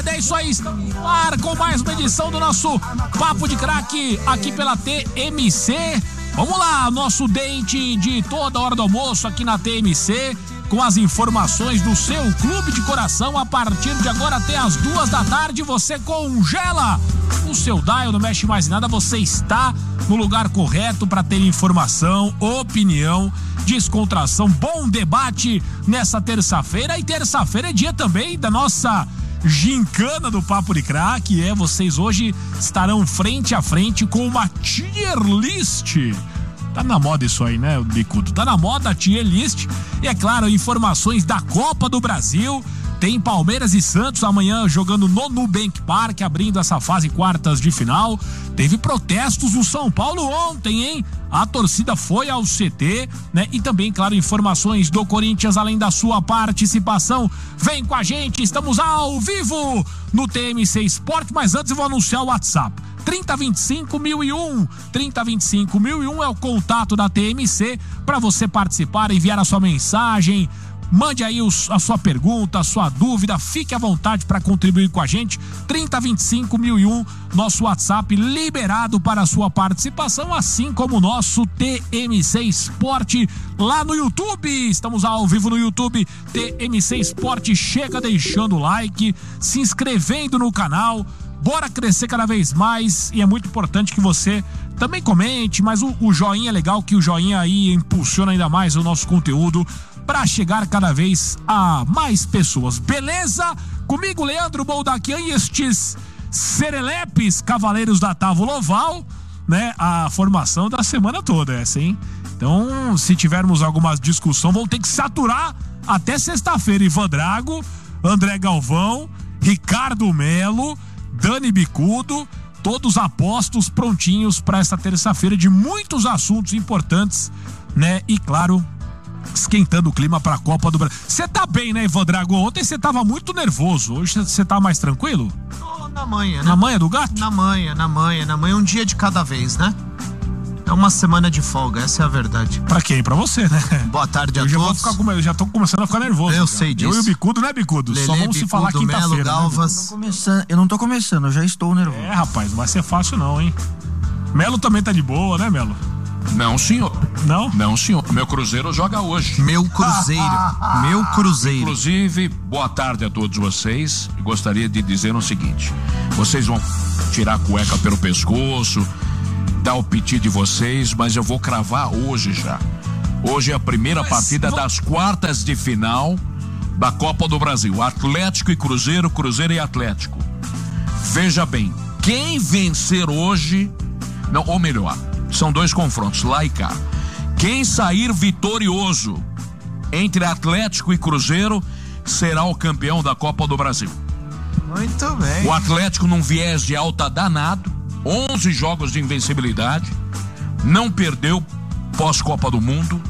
É isso aí, estamos no ar com mais uma edição do nosso Papo de Craque aqui pela TMC. Vamos lá, nosso date de toda hora do almoço aqui na TMC, com as informações do seu clube de coração. A partir de agora até as 2 da tarde, você congela o seu dial, não mexe mais em nada, você está no lugar correto para ter informação, opinião, descontração, bom debate nessa terça-feira. E terça-feira é dia também da nossa gincana do Papo de Craque. Vocês hoje estarão frente a frente com uma tier list. Tá na moda isso aí, né, Bicudo? Tá na moda a tier list. E é claro, informações da Copa do Brasil. Tem Palmeiras e Santos amanhã jogando no Nubank Park, abrindo essa fase quartas de final. Teve protestos no São Paulo ontem, hein? A torcida foi ao CT, né? E também, claro, informações do Corinthians, além da sua participação. Vem com a gente, estamos ao vivo no TMC Esporte, mas antes eu vou anunciar o WhatsApp. 3025-1001. 3025-1001 é o contato da TMC para você participar, enviar a sua mensagem. Mande aí a sua pergunta, a sua dúvida, fique à vontade para contribuir com a gente. 3025-1001, nosso WhatsApp liberado para a sua participação, assim como o nosso TMC Esporte lá no YouTube. Estamos ao vivo no YouTube, TMC Esporte. Chega deixando o like, se inscrevendo no canal. Bora crescer cada vez mais e é muito importante que você também comente, mas o joinha é legal, que o joinha aí impulsiona ainda mais o nosso conteúdo para chegar cada vez a mais pessoas. Beleza? Comigo, Leandro Boldaquian, e estes serelepes cavaleiros da Távola Oval, né? A formação da semana toda essa, hein? Então, se tivermos alguma discussão, vão ter que saturar até sexta-feira. Ivan Drago, André Galvão, Ricardo Melo, Dani Bicudo, todos apostos, prontinhos para essa terça-feira de muitos assuntos importantes, né? E claro, esquentando o clima para a Copa do Brasil. Você tá bem, né, Ivan Drago? Ontem você tava muito nervoso. Hoje você tá mais tranquilo? Na manha, né? Na manha do gato? Na manha, um dia de cada vez, né? É uma semana de folga, essa é a verdade. Pra quem? Pra você, né? Boa tarde a todos. Eu já tô começando a ficar nervoso. Eu sei disso. Eu e o Bicudo, né, Bicudo? Lelê, só vamos se falar quinta-feira. Melo, Galvas. Né? Eu não tô começando, eu já estou nervoso. Rapaz, não vai ser fácil não, hein? Melo também tá de boa, né, Melo? Não, senhor. Não? Não, senhor. Meu Cruzeiro joga hoje. Meu Cruzeiro. Meu Cruzeiro. Inclusive, boa tarde a todos vocês. Gostaria de dizer o seguinte: vocês vão tirar a cueca pelo pescoço, dar o piti de vocês, mas eu vou cravar hoje já. Hoje é a primeira partida das quartas de final da Copa do Brasil. Atlético e Cruzeiro, Cruzeiro e Atlético. Veja bem, quem vencer hoje, não, ou melhor, são dois confrontos, lá e cá. Quem sair vitorioso entre Atlético e Cruzeiro será o campeão da Copa do Brasil. Muito bem. O Atlético num viés de alta danado, 11 jogos de invencibilidade, não perdeu pós-Copa do Mundo,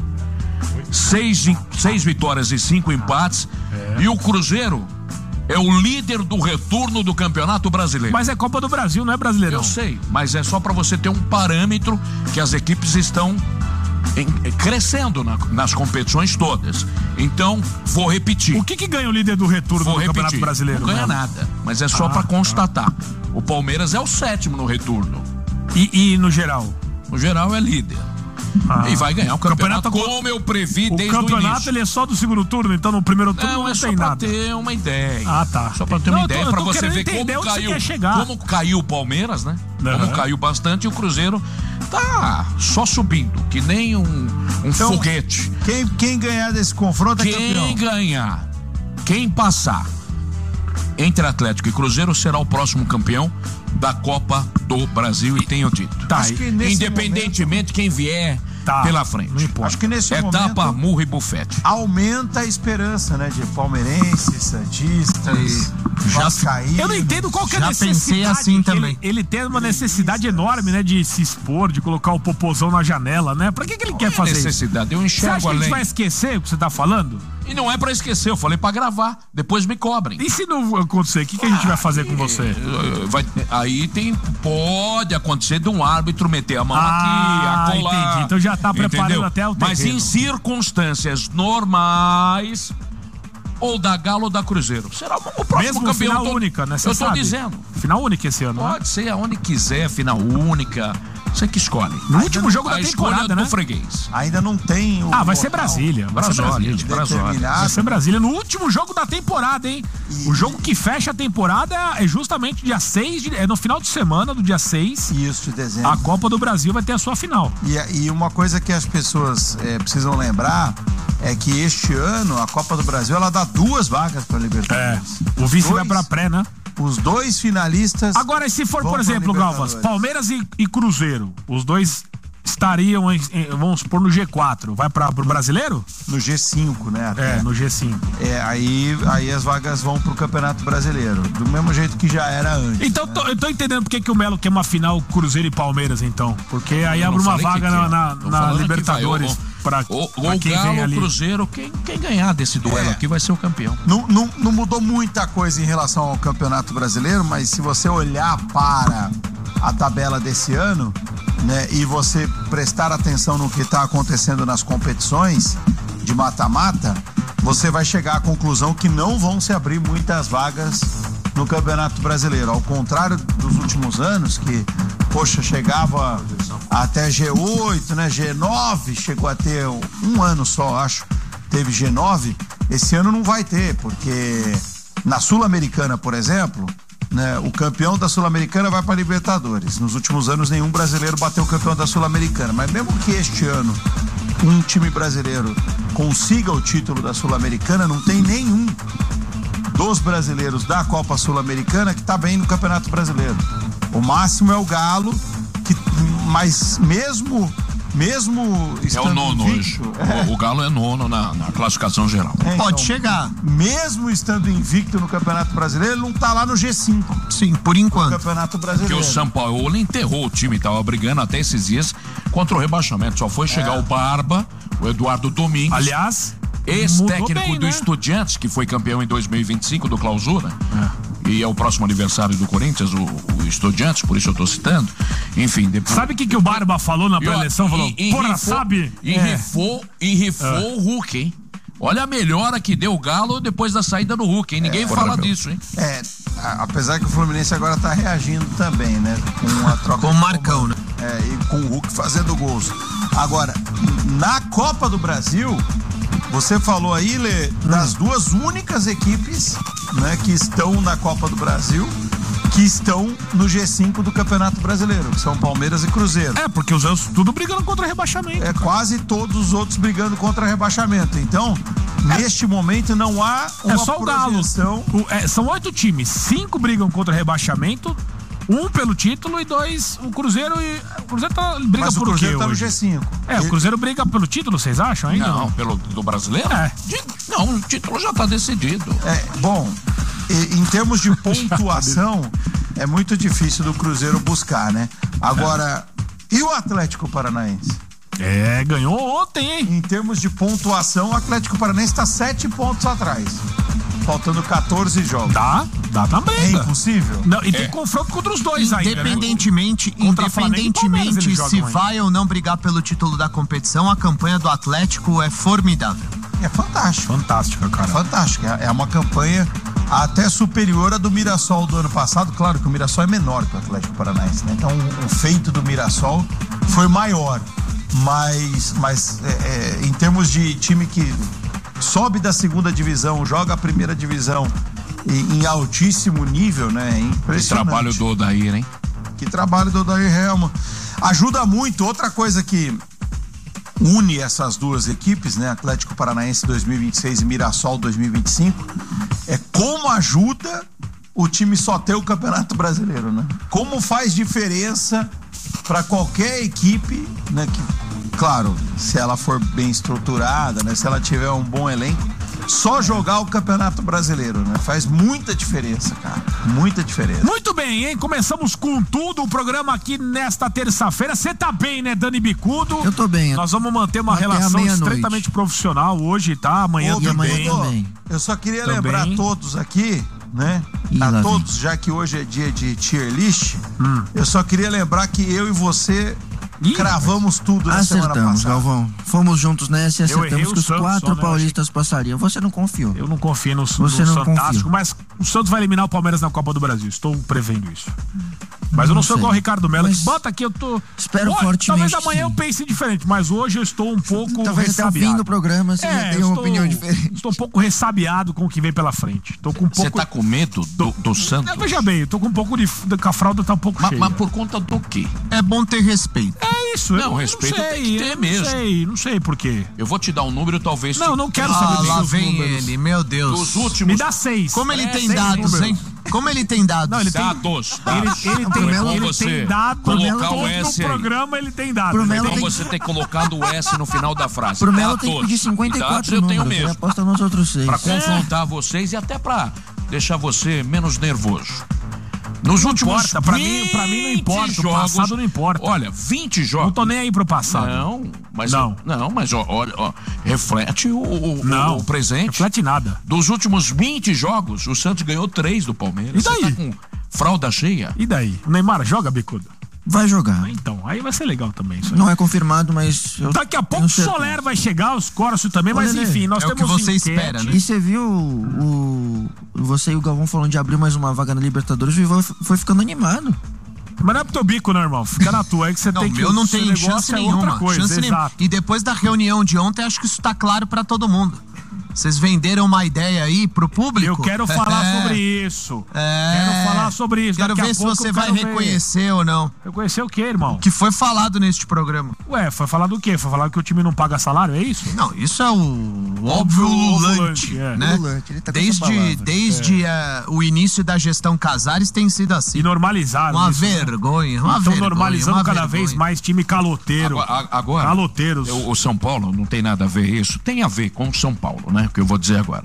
6 vitórias e 5 empates, e o Cruzeiro é o líder do retorno do Campeonato Brasileiro. Mas é Copa do Brasil, não é Brasileirão. Eu sei, mas é só para você ter um parâmetro que as equipes estão crescendo nas competições todas. Então, vou repetir. O que ganha o líder do retorno do Campeonato Brasileiro? Não ganha nada, mas é só para constatar. O Palmeiras é o 7º no retorno. E no geral? No geral é líder. E vai ganhar o campeonato como eu previ desde o início. O campeonato ele é só do segundo turno, então no primeiro turno não tem nada. Só pra ter uma ideia. Tá. Só pra ter uma ideia, pra você ver como caiu o Palmeiras, né? Como caiu bastante, e o Cruzeiro tá só subindo, que nem um foguete. Quem ganhar desse confronto é campeão. Quem ganhar, quem passar entre Atlético e Cruzeiro será o próximo campeão da Copa do Brasil, e tenho dito. Independentemente quem vier pela frente. Não importa. Acho que nesse tapa, murro e bufete. Aumenta a esperança, né? De palmeirenses, santistas, vascaínos. Eu não entendo qual que é a necessidade. Já pensei assim também. Ele tem uma necessidade enorme, né? De se expor, de colocar o popozão na janela, né? Pra que ele quer fazer necessidade? Eu enxergo além. Você acha que a gente vai esquecer o que você tá falando? E não é pra esquecer, eu falei pra gravar, depois me cobrem. E se não acontecer, o que a gente vai fazer com você? Pode acontecer de um árbitro meter a mão aqui, acolá. Entendi, então já. já tá preparando, entendeu? Até o terreno. Mas em circunstâncias normais, ou da Galo ou da Cruzeiro. Será o próximo Mesmo campeão. final única, né? Eu tô dizendo. Final única esse ano, né? Pode ser aonde quiser, final única. Você que escolhe. No último jogo da a temporada, escolha né? do freguês. Ainda não tem o Vai ser local Brasília. Vai ser Brasília. determinado. Vai ser Brasília. No último jogo da temporada, hein? O jogo que fecha a temporada é justamente dia 6, é no final de semana do dia 6. Isso, de dezembro. A Copa do Brasil vai ter a sua final. E uma coisa que as pessoas precisam lembrar é que este ano a Copa do Brasil ela dá 2 vagas para Libertadores. O vice vai pra pré, né? Os 2 finalistas. Agora, se for, por exemplo, Galvas, Palmeiras e Cruzeiro, os dois estariam, vamos supor, no G4. Vai pro brasileiro? No G5, né? Até. No G5. Aí as vagas vão pro Campeonato Brasileiro. Do mesmo jeito que já era antes. Então, eu tô entendendo por que o Melo quer uma final Cruzeiro e Palmeiras, então. Porque aí abre uma vaga na Libertadores. Pra quem Galo, vem ali. Cruzeiro, quem ganhar desse duelo aqui vai ser o campeão. Não mudou muita coisa em relação ao Campeonato Brasileiro, mas se você olhar para a tabela desse ano, né, e você prestar atenção no que está acontecendo nas competições de mata-mata, você vai chegar à conclusão que não vão se abrir muitas vagas no Campeonato Brasileiro. Ao contrário dos últimos anos, que, chegava até G8, né? G9, chegou a ter um ano só, acho, teve G9. Esse ano não vai ter, porque na Sul-Americana, por exemplo, né, o campeão da Sul-Americana vai para Libertadores. Nos últimos anos, nenhum brasileiro bateu o campeão da Sul-Americana. Mas mesmo que este ano um time brasileiro consiga o título da Sul-Americana, não tem nenhum dos brasileiros da Copa Sul-Americana que está bem no Campeonato Brasileiro. O máximo é o Galo, mas mesmo estando é o nono invicto, hoje. O Galo é nono na classificação geral. Pode chegar. Mesmo estando invicto no Campeonato Brasileiro, ele não tá lá no G5. Sim, por enquanto. No Campeonato Brasileiro. Porque o São Paulo enterrou o time, tava brigando até esses dias contra o rebaixamento. Só foi chegar o Barba, o Eduardo Domingues. Aliás, ex-técnico do né? Estudiantes, que foi campeão em 2025 do Clausura. E é o próximo aniversário do Corinthians, o Estudiantes, por isso eu tô citando. Enfim, depois. Sabe o que o Barba falou na pré-eleição? Falou, sabe? E rifou o Hulk, hein? Olha a melhora que deu o Galo depois da saída do Hulk, hein? Ninguém fala disso, hein? Apesar que o Fluminense agora tá reagindo também, né? Com a troca com o Marcão, né? E com o Hulk fazendo gols. Agora, na Copa do Brasil, você falou aí, Lê, das 2 únicas equipes, né, que estão na Copa do Brasil, que estão no G5 do Campeonato Brasileiro, que são Palmeiras e Cruzeiro. Porque os outros tudo brigando contra rebaixamento. Quase todos os outros brigando contra rebaixamento. Então, neste momento não há uma só o Galo. São 8 times, 5 brigam contra rebaixamento, 1 pelo título e 2 o Cruzeiro o Cruzeiro briga mas por o Cruzeiro quê tá no hoje? G5. O Cruzeiro briga pelo título, vocês acham ainda? Não, do brasileiro? Não, o título já tá decidido. Bom, em termos de pontuação, é muito difícil do Cruzeiro buscar, né? Agora, e o Atlético Paranaense? Ganhou ontem, hein? Em termos de pontuação, o Atlético Paranaense está 7 pontos atrás. Faltando 14 jogos. Dá também. É impossível? Não, e tem confronto contra os dois ainda, Independentemente se vai ou não brigar pelo título da competição, a campanha do Atlético é formidável. É fantástico. Fantástica, cara. Fantástica. É uma campanha até superior à do Mirassol do ano passado. Claro que o Mirassol é menor que o Atlético Paranaense, né? Então o feito do Mirassol foi maior. Mas em termos de time que sobe da 2ª divisão, joga a 1ª divisão em altíssimo nível, né? Impressionante. Que trabalho do Odair, hein? Que trabalho do Odair Helma. Ajuda muito. Outra coisa que une essas 2 equipes, né? Atlético Paranaense 2026 e Mirassol 2025, é como ajuda o time só ter o Campeonato Brasileiro, né? Como faz diferença para qualquer equipe, né? Que, claro, se ela for bem estruturada, né? Se ela tiver um bom elenco, só jogar o Campeonato Brasileiro, né? Faz muita diferença, cara. Muita diferença. Muito bem, hein? Começamos com tudo o programa aqui nesta terça-feira. Você tá bem, né, Dani Bicudo? Eu tô bem. Nós vamos manter uma relação estreitamente profissional hoje, tá? Amanhã também. Eu só queria lembrar a todos aqui, né? A todos, já que hoje é dia de tier list, eu só queria lembrar que eu e você cravamos tudo na semana passada. Acertamos, Galvão. Fomos juntos nessa e acertamos que os 4 paulistas passariam. Você não confiou. Eu não confio no Fantástico, mas o Santos vai eliminar o Palmeiras na Copa do Brasil. Estou prevendo isso. Mas eu não sou igual o Ricardo Melo, que bota aqui, eu tô... Espero fortemente. Talvez amanhã eu pense diferente, mas hoje eu estou um pouco talvez ressabiado. Até o fim do programa você já tem uma opinião diferente. Estou um pouco ressabiado com o que vem pela frente. Você tá com medo do Santos? Veja bem, eu tô com um pouco que a fralda tá um pouco cheia. Mas por conta do quê? É bom ter respeito. É isso. Não, respeito tem que ter mesmo. Não sei por quê. Eu vou te dar um número, talvez... Não quero saber lá vem números. Ele, meu Deus. Dos últimos... Me dá 6. Como ele tem dados, hein? Como ele tem dados? Não, ele tem dados. Ele tem dados. Colocar o S no aí. programa ele tem dados. Então você tem colocado o S no final da frase. Pro Melo tem que pedir 54 eu números. tenho mesmo. Aposta nos outros 6. Pra confrontar vocês e até pra deixar você menos nervoso. Nos últimos pra mim não importa. Jogos, o passado não importa. Olha, 20 jogos. Não tô nem aí pro passado. Mas olha, reflete o presente. Reflete nada. Dos últimos 20 jogos, o Santos ganhou 3 do Palmeiras. E daí? Você tá com fralda cheia? E daí? O Neymar joga, bicudo? Vai jogar. Então, aí vai ser legal também. Isso aí. Não é confirmado, mas... Daqui a pouco o Soler vai chegar, os Corso também, mas enfim, nós temos... É o que você espera, né? E você viu você e o Galvão falando de abrir mais uma vaga na Libertadores, o Ivan foi ficando animado. Mas não é pro teu bico, não, irmão. Fica na tua, aí que você tem que... Eu não tenho chance nenhuma. Exato. E depois da reunião de ontem, acho que isso tá claro pra todo mundo. Vocês venderam uma ideia aí pro público? Eu quero falar sobre isso. Quero falar sobre isso. Quero ver se você vai reconhecer ou não. Reconhecer o quê, irmão? O que foi falado neste programa. Ué, foi falar do quê? Foi falar que o time não paga salário, é isso? Não, isso é o óbvio lulante, né? Lulante, ele tá com desde o início da gestão Casares tem sido assim. E normalizaram uma isso, vergonha, né? Estão normalizando cada vez mais time caloteiro. Agora caloteiros. O São Paulo não tem nada a ver isso. Tem a ver com o São Paulo, né? Que eu vou dizer agora.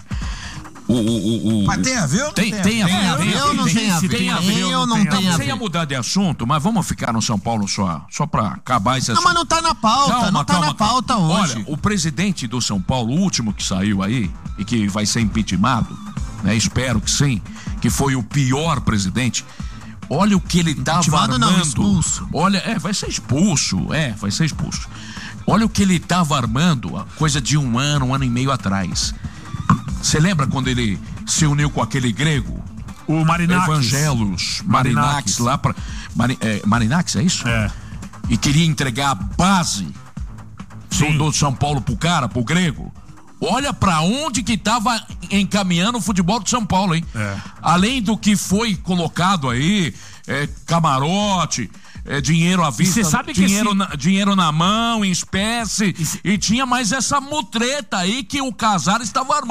Mas tem a ver ou não tem a ver? Tem a ver. Eu não tenho a ver. Eu não tenho a ver. Você ia mudar de assunto, mas vamos ficar no São Paulo só pra acabar esse assunto. Não, mas não tá na pauta. Não tá na pauta hoje. Olha, o presidente do São Paulo, o último que saiu aí, e que vai ser impeachmentado, né? Espero que sim, que foi o pior presidente. Olha o que ele tava armando. Não, expulso. Olha, vai ser expulso. Vai ser expulso. Olha o que ele tava armando, coisa de um ano e meio atrás. Você lembra quando ele se uniu com aquele grego? O Marinakis. Evangelos Marinakis lá pra... Marinakis, é isso? É. E queria entregar a base do São Paulo pro grego. Olha pra onde que tava encaminhando o futebol do São Paulo, hein? Além do que foi colocado aí, camarote... dinheiro à vista, sabe que dinheiro na mão, em espécie, e tinha mais essa mutreta aí que o Casares estava armando.